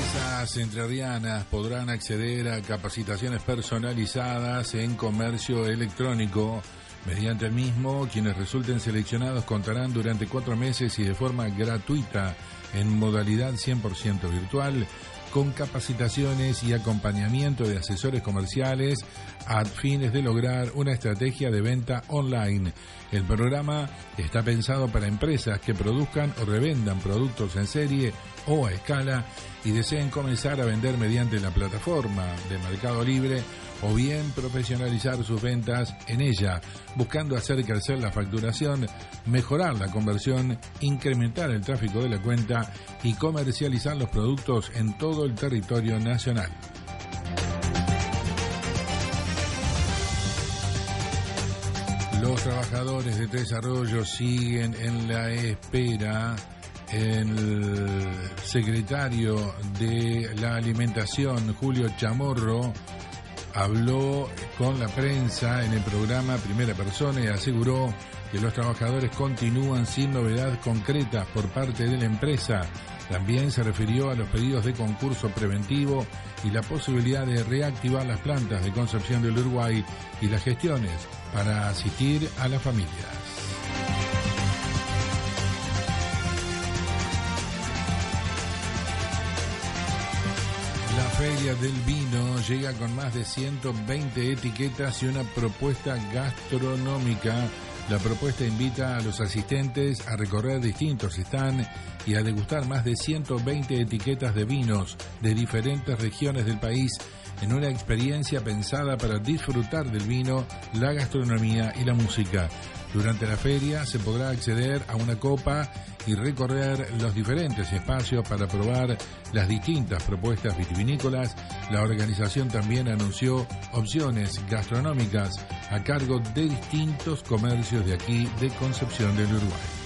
Empresas entrerrianas podrán acceder a capacitaciones personalizadas en comercio electrónico. Mediante el mismo, quienes resulten seleccionados contarán durante 4 meses y de forma gratuita, en modalidad 100% virtual, con capacitaciones y acompañamiento de asesores comerciales a fines de lograr una estrategia de venta online. El programa está pensado para empresas que produzcan o revendan productos en serie o a escala y deseen comenzar a vender mediante la plataforma de Mercado Libre o bien profesionalizar sus ventas en ella, buscando hacer crecer la facturación, mejorar la conversión, incrementar el tráfico de la cuenta y comercializar los productos en todo el territorio nacional. Los trabajadores de Tres Arroyos siguen en la espera. El secretario de la Alimentación, Julio Chamorro, habló con la prensa en el programa Primera Persona y aseguró que los trabajadores continúan sin novedad concreta por parte de la empresa. También se refirió a los pedidos de concurso preventivo y la posibilidad de reactivar las plantas de Concepción del Uruguay y las gestiones para asistir a las familias. La Feria del Vino llega con más de 120 etiquetas y una propuesta gastronómica. La propuesta invita a los asistentes a recorrer distintos stands y a degustar más de 120 etiquetas de vinos de diferentes regiones del país en una experiencia pensada para disfrutar del vino, la gastronomía y la música. Durante la feria se podrá acceder a una copa y recorrer los diferentes espacios para probar las distintas propuestas vitivinícolas. La organización también anunció opciones gastronómicas a cargo de distintos comercios de aquí de Concepción del Uruguay.